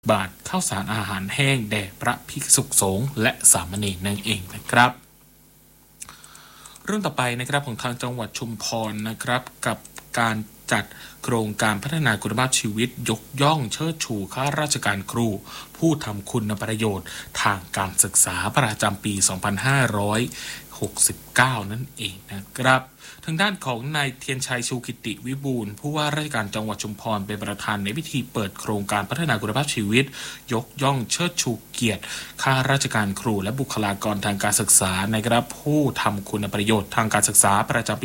บาทข้าวสารอาหารแห้งแด่พระภิกษุสงฆ์และสามเณรนั่นเองนะครับเรื่องต่อไปนะครับของทางจังหวัดชุมพรนะครับกับการจัดโครงการพัฒนาคุณภาพชีวิตยกย่องเชิดชูข้าราชการครูผู้ทำคุณประโยชน์ทางการศึกษาประจำปี 2569 นั่นเองนะครับทางด้านของนายเทียนชัยชูกิติวิบูลย์ผู้ว่าราชการจังหวัดชุมพรเป็นประธานในพิธีเปิดโครงการพัฒนาคุณภาพชีวิตยกย่องเชิดชูเกียรติข้าราชการครูและบุคลากรทางการศึกษานะครับผู้ทำคุณประโยชน์ทางการศึกษาประจำปี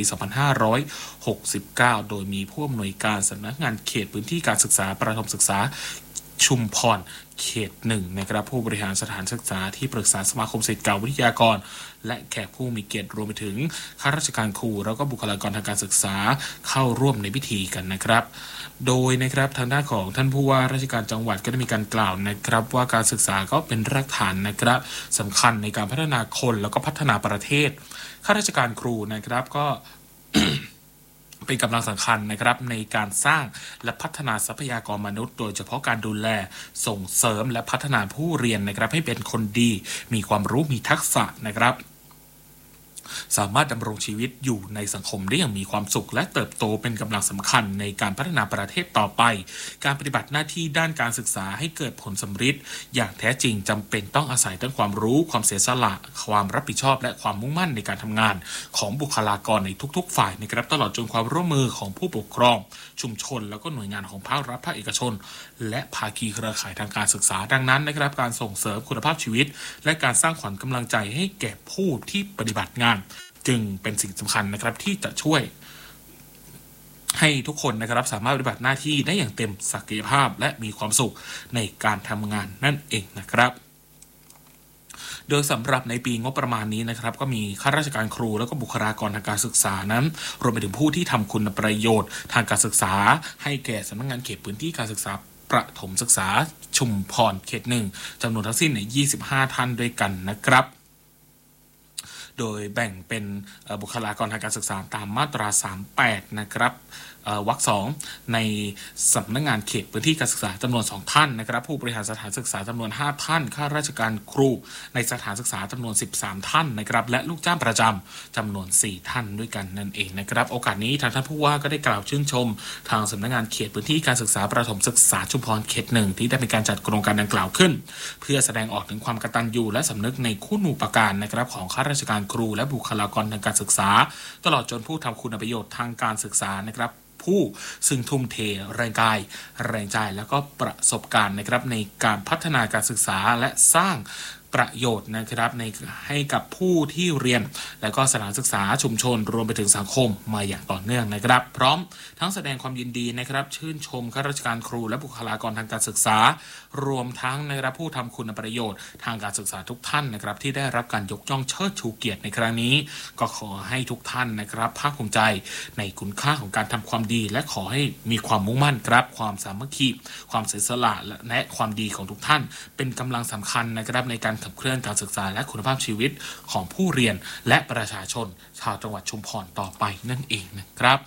2569 โดยมีผู้อำนวยการสำนักงานเขตพื้นที่การศึกษาประถมศึกษาชุมพรเขตหนึ่งนะครับผู้บริหารสถานศึกษาที่ปรึกษาสมาคมศิษย์เก่าวิทยากรและแขกผู้มีเกียรติรวมไปถึงข้าราชการครูแล้วก็บุคลากรทางการศึกษาเข้าร่วมในพิธีกันนะครับโดยนะครับทางด้านของท่านผู้ว่าราชการจังหวัดก็ได้มีการกล่าวนะครับว่าการศึกษาก็เป็นรากฐานนะครับสำคัญในการพัฒนาคนแล้วก็พัฒนาประเทศข้าราชการครูนะครับก็ เป็นกำลังสำคัญนะครับในการสร้างและพัฒนาทรัพยากรมนุษย์โดยเฉพาะการดูแลส่งเสริมและพัฒนาผู้เรียนนะครับให้เป็นคนดีมีความรู้มีทักษะนะครับสามารถดำรงชีวิตอยู่ในสังคมได้อย่างมีความสุขและเติบโตเป็นกำลังสำคัญในการพัฒนาประเทศต่อไปการปฏิบัติหน้าที่ด้านการศึกษาให้เกิดผลสำฤทธิ์อย่างแท้จริงจำเป็นต้องอาศัยทั้งความรู้ความเสียสละความรับผิดชอบและความมุ่งมั่นในการทำงานของบุคลากรในทุกๆฝ่ายนะครับตลอดจนความร่วมมือของผู้ปกครองชุมชนแล้วก็หน่วยงานของภาครัฐภาคเอกชนและภาคีเครือข่ายทางการศึกษาดังนั้นนะครับการส่งเสริมคุณภาพชีวิตและการสร้างขวัญกำลังใจให้แก่ผู้ที่ปฏิบัติงานจึงเป็นสิ่งสำคัญนะครับที่จะช่วยให้ทุกคนนะครับสามารถปฏิบัติหน้าที่ได้อย่างเต็มศักยภาพและมีความสุขในการทำงานนั่นเองนะครับโดยสำหรับในปีงบประมาณนี้นะครับก็มีข้าราชการครูแล้วก็บุคลากรทางการศึกษานั้นรวมไปถึงผู้ที่ทำคุณประโยชน์ทางการศึกษาให้แก่สำนักงานเขตพื้นที่การศึกษาประถมศึกษาชุมพรเขตหนึ่งจำนวนทั้งสิ้น25 ท่านด้วยกันนะครับโดยแบ่งเป็นบุคลากรทางการศึกษาตามมาตรา 38 นะครับวรรค 2ในสำนักงานเขตพื้นที่การศึกษาจำนวน2ท่านนะครับผู้บริหารสถานศึกษาจำนวน5ท่านข้าราชการครูในสถานศึกษาจำนวน13ท่านนะครับและลูกจ้างประจำจำนวน4ท่านด้วยกันนั่นเองนะครับโอกาสนี้ทางท่านผู้ว่าก็ได้กล่าวชื่นชมทางสำนักงานเขตพื้นที่การศึกษาประถมศึกษาชุมพรเขตหนึ่งที่ได้มีการจัดโครงการดังกล่าวขึ้นเพื่อแสดงออกถึงความกตัญญูและสำนึกในคุณูปการนะครับของข้าราชการครูและบุคลากรทางการศึกษาตลอดจนผู้ทำคุณประโยชน์ทางการศึกษานะครับผู้ซึ่งทุ่มเทแรงกายแรงใจแล้วก็ประสบการณ์นะครับในการพัฒนาการศึกษาและสร้างประโยชน์นะครับให้กับผู้ที่เรียนและก็สถานศึกษาชุมชนรวมไปถึงสังคมมาอย่างต่อเนื่องนะครับพร้อมทั้งแสดงความยินดีนะครับชื่นชมข้าราชการครูและบุคลากรทางการศึกษารวมทั้งนะครับผู้ทำคุณประโยชน์ทางการศึกษาทุกท่านนะครับที่ได้รับการยกย่องเชิดชูเกียรติในครั้งนี้ก็ขอให้ทุกท่านนะครับภาคภูมิใจในคุณค่าของการทำความดีและขอให้มีความมุ่งมั่นครับความสามัคคีความเสียสละและความดีของทุกท่านเป็นกำลังสำคัญนะครับในการขับเคลื่อนการศึกษาและคุณภาพชีวิตของผู้เรียนและประชาชนชาวจังหวัดชุมพรต่อไปนั่นเองนะครับ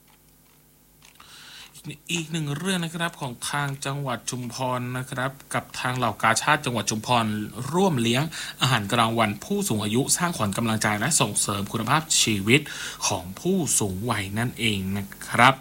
อีกหนึ่งเรื่องนะครับของทางจังหวัดชุมพรนะครับกับทางเหล่ากาชาดจังหวัดชุมพรร่วมเลี้ยงอาหารกลางวันผู้สูงอายุสร้างขวัญกำลังใจและส่งเสริมคุณภาพชีวิตของผู้สูงวัยนั่นเองนะครับ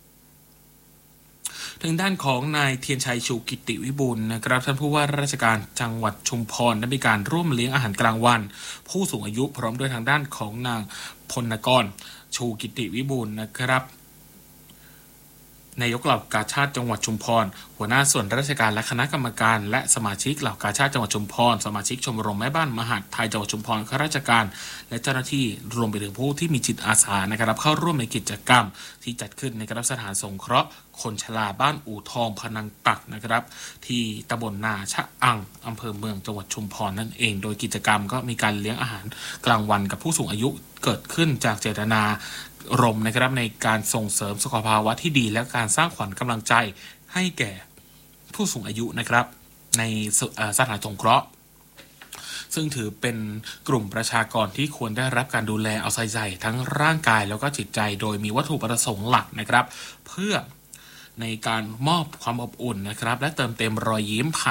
ทางด้านของนายเทียนชัยชูกิติวิบูลย์นะครับท่านผู้ว่าราชการจังหวัดชุมพรได้มีการร่วมเลี้ยงอาหารกลางวันผู้สูงอายุพร้อมด้วยทางด้านของนางพลกรชูกิติวิบูลย์นะครับนายกเหล่ากาชาดจังหวัดชุมพรหัวหน้าส่วนราชการและคณะกรรมการและสมาชิกเหล่ากาชาดจังหวัดชุมพรสมาชิกชมรมแม่บ้านมหาดไทยจังหวัดชุมพรข้าราชการและเจ้าหน้าที่รวมไปถึงผู้ที่มีจิตอาสานะครับเข้าร่วมในกิจกรรมที่จัดขึ้นในสถานสงเคราะห์คนชราบ้านอู่ทองพนังตักนะครับที่ตำบลนาชะอังอำเภอเมืองจังหวัดชุมพรนั่นเองโดยกิจกรรมก็มีการเลี้ยงอาหารกลางวันกับผู้สูงอายุเกิดขึ้นจากเจตนารมณ์นะครับในการส่งเสริมสุขภาวะที่ดีและการสร้างขวัญกำลังใจให้แก่ผู้สูงอายุนะครับในสถานสงเคราะห์ซึ่งถือเป็นกลุ่มประชากรที่ควรได้รับการดูแลเอาใจใส่ทั้งร่างกายแล้วก็จิตใจโดยมีวัตถุประสงค์หลักนะครับเพื่อในการมอบความอบอุ่นนะครับและเติมเต็มรอยยิ้มผ่าน